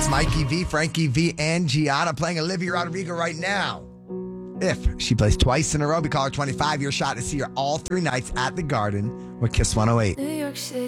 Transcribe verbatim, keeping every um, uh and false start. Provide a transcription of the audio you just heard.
It's Mikey V, Frankie V, and Gianna playing Olivia Rodrigo right now. If she plays twice in a row, we call her twenty-five. Your shot to see her all three nights at the Garden with Kiss one oh eight. New York City.